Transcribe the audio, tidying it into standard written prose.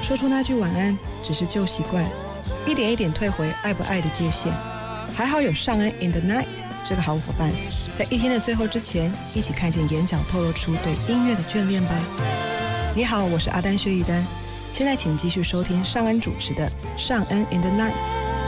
说出那句晚安只是旧习惯，一点一点退回爱不爱的界限。还好有尚恩 in the night 这个好伙伴，在一天的最后之前，一起看见眼角透露出对音乐的眷恋吧。你好，我是阿丹薛一丹，现在请继续收听尚恩主持的尚恩 in the night。